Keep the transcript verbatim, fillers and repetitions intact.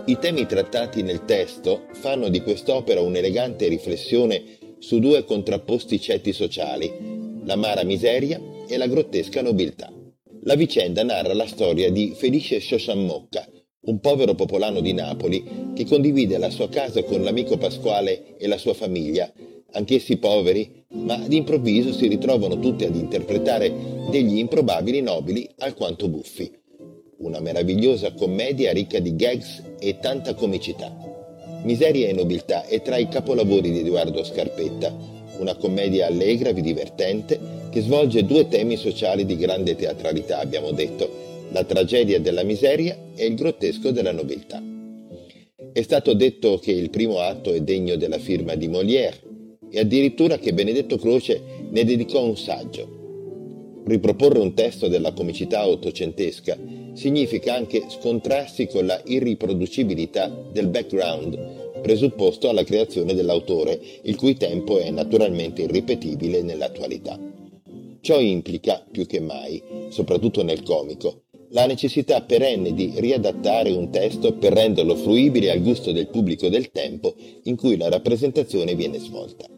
I temi trattati nel testo fanno di quest'opera un'elegante riflessione su due contrapposti ceti sociali, l'amara miseria e la grottesca nobiltà. La vicenda narra la storia di Felice Sciosciammocca, un povero popolano di Napoli che condivide la sua casa con l'amico Pasquale e la sua famiglia, anch'essi poveri, ma d'improvviso si ritrovano tutti ad interpretare degli improbabili nobili alquanto buffi. Una meravigliosa commedia ricca di gags e tanta comicità. Miseria e nobiltà è tra i capolavori di Edoardo Scarpetta, una commedia allegra e divertente che svolge due temi sociali di grande teatralità, abbiamo detto, la tragedia della miseria e il grottesco della nobiltà. È stato detto che il primo atto è degno della firma di Molière e addirittura che Benedetto Croce ne dedicò un saggio. Riproporre un testo della comicità ottocentesca significa anche scontrarsi con la irriproducibilità del background presupposto alla creazione dell'autore, il cui tempo è naturalmente irripetibile nell'attualità. Ciò implica, più che mai, soprattutto nel comico, la necessità perenne di riadattare un testo per renderlo fruibile al gusto del pubblico del tempo in cui la rappresentazione viene svolta.